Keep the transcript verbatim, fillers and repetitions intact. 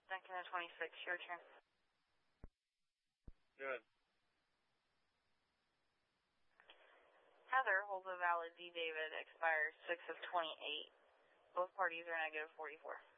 Duncan at twenty-six, your turn. Good. Heather holds a valid D. David, expires six of twenty-eight. Both parties are negative forty-four.